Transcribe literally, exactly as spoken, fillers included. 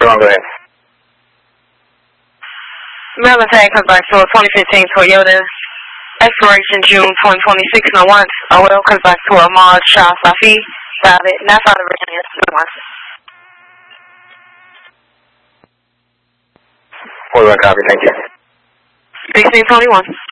twenty-one, go ahead. Maryland Tag comes back to a twenty fifteen Toyota. Expiration June twenty twenty-six. No once. O L comes back to a Ahmad Shah Safi. Got it. That's out of Virginia. No once. forty-one, copy. Thank you. sixteen twenty-one.